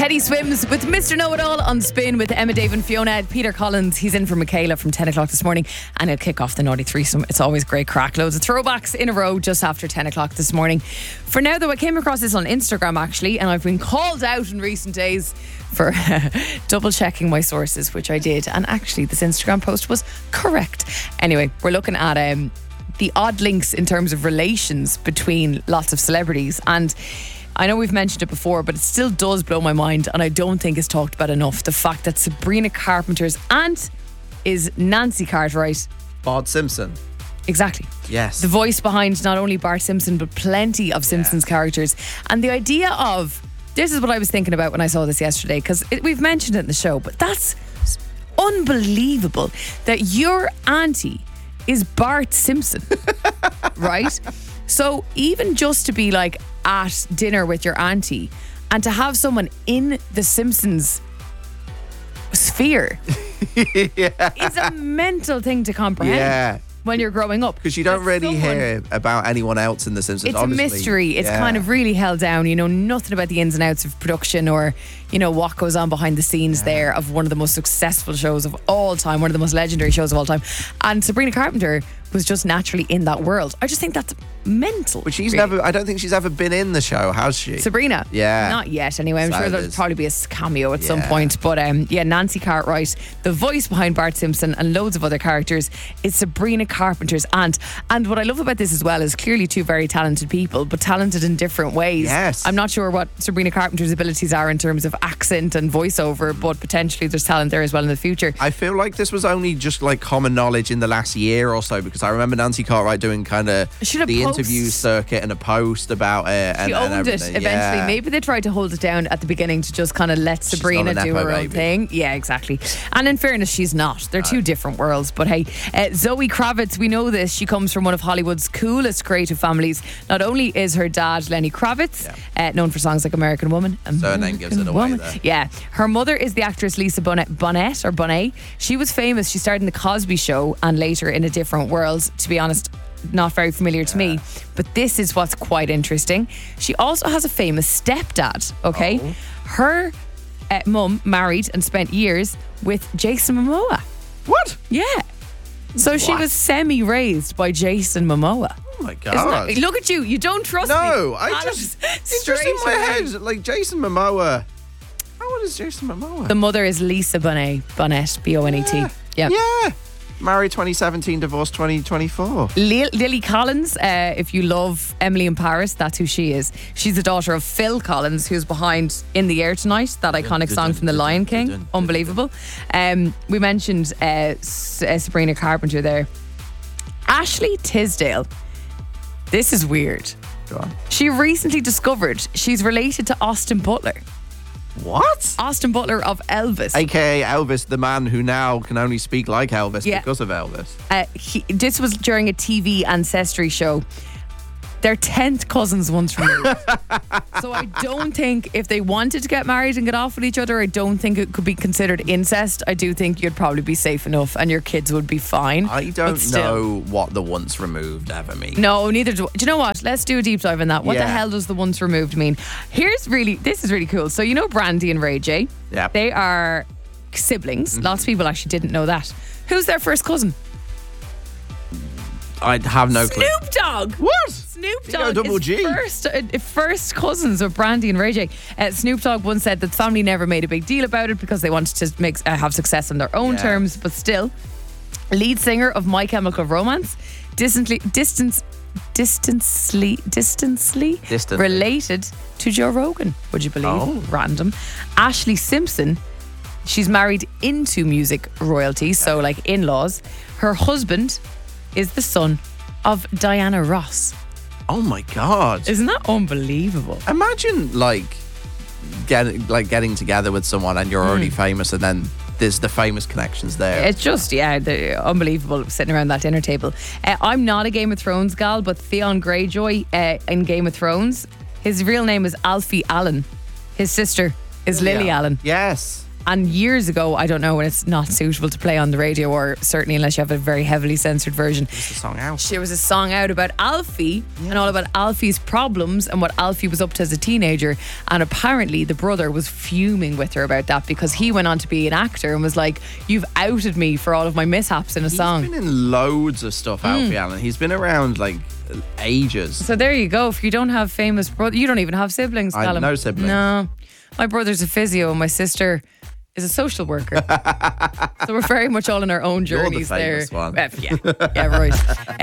Teddy Swims with Mr. Know-It-All on Spin with Emma, Dave and Fiona. Peter Collins, he's in for Michaela from 10 o'clock this morning, and he'll kick off the Naughty Threesome. It's always great crack. Loads of throwbacks in a row just after 10 o'clock this morning. For now though, I came across this on Instagram actually, and I've been called out in recent days for double checking my sources, which I did, and actually this Instagram post was correct. Anyway, we're looking at the odd links in terms of relations between lots of celebrities, and I know we've mentioned it before, but it still does blow my mind, and I don't think it's talked about enough. The fact that Sabrina Carpenter's aunt is Nancy Cartwright. Bart Simpson. Exactly. Yes. The voice behind not only Bart Simpson, but plenty of Simpsons characters. And the idea of, this is what I was thinking about when I saw this yesterday, because we've mentioned it in the show, but that's unbelievable that your auntie is Bart Simpson, right? So even just to be like at dinner with your auntie and to have someone in the Simpsons sphere is a mental thing to comprehend when you're growing up. Because you don't really hear about anyone else in The Simpsons, It's obviously. a mystery. It's kind of really held down. You know nothing about the ins and outs of production or, you know, what goes on behind the scenes there of one of the most successful shows of all time, one of the most legendary shows of all time. And Sabrina Carpenter was just naturally in that world. I just think that's mental. But she's really. I don't think she's ever been in the show, has she? Sabrina? Yeah. Not yet, anyway. I'm sure there'll Sounders. probably be a cameo at some point. But Nancy Cartwright, the voice behind Bart Simpson and loads of other characters, is Sabrina Carpenter's aunt. And what I love about this as well is clearly two very talented people, but talented in different ways. Yes. I'm not sure what Sabrina Carpenter's abilities are in terms of accent and voiceover, but potentially there's talent there as well in the future. I feel like this was only just like common knowledge in the last year or so, because I remember Nancy Cartwright doing kind of the interview circuit and a post about it. She owned it everything. eventually. Yeah. Maybe they tried to hold it down at the beginning to just kind of let Sabrina not a do nepo her own baby. thing. Yeah, exactly. And in fairness, she's not. They're two different worlds. But hey, Zoe Kravitz, we know this. She comes from one of Hollywood's coolest creative families. Not only is her dad Lenny Kravitz, known for songs like American Woman. Surname gives it away there. Yeah. Her mother is the actress Lisa Bonet. She was famous. She started in The Cosby Show and later in A Different World. To be honest, not very familiar to me, but this is what's quite interesting. She also has a famous stepdad, okay? Her mum married and spent years with Jason Momoa. What? Yeah. So she What? was semi-raised by Jason Momoa. Oh my Isn't God. that- look at you. You don't trust me. No, I That just, is it's just in straight my away. head. Like Jason Momoa. How old is Jason Momoa? The mother is Lisa Bonet, Bonet. Yeah. Yeah. Married 2017, divorced 2024. Lily Collins, if you love Emily in Paris, that's who she is. She's the daughter of Phil Collins, who's behind In the Air Tonight, that iconic song from The Lion King. Unbelievable. We mentioned Sabrina Carpenter there. Ashley Tisdale. This is weird. Go on. She recently discovered she's related to Austin Butler. What? Austin Butler of Elvis. AKA Elvis, the man who now can only speak like Elvis because of Elvis. This was during a TV ancestry show. They're 10th cousins once removed. So I don't think if they wanted to get married and get off with each other, I don't think it could be considered incest. I do think you'd probably be safe enough and your kids would be fine. I don't know what the once removed ever means. No, neither do I. Do you know what? Let's do a deep dive on that. What the hell does the once removed mean? This is really cool. So you know Brandy and Ray J? Yeah. They are siblings. Lots of people actually didn't know that. Who's their first cousin? I have no clue. Snoop Dogg. What? Snoop There you Dogg go, double is G. first cousins of Brandy and Ray J. Snoop Dogg once said that the family never made a big deal about it because they wanted to have success on their own terms, but still, lead singer of My Chemical Romance, distantly related to Joe Rogan. Would you believe? Oh. Random. Ashley Simpson. She's married into music royalty, so like in-laws. Her husband is the son of Diana Ross. Oh my God. Isn't that unbelievable? Imagine getting together with someone and you're already famous, and then there's the famous connections there. It's just, they're unbelievable sitting around that dinner table. I'm not a Game of Thrones gal, but Theon Greyjoy in Game of Thrones, his real name is Alfie Allen. His sister is Lily Allen. Yes. And years ago, I don't know when it's not suitable to play on the radio, or certainly unless you have a very heavily censored version. What's the song out? There was a song out about Alfie and all about Alfie's problems and what Alfie was up to as a teenager. And apparently the brother was fuming with her about that because he went on to be an actor and was like, you've outed me for all of my mishaps in a song. He's been in loads of stuff, Alfie Allen. He's been around like ages. So there you go. If you don't have famous brothers, you don't even have siblings, Callum. I have no siblings. No. My brother's a physio and my sister is a social worker. So we're very much all in our own journeys You're the famous there. one. Yeah, right.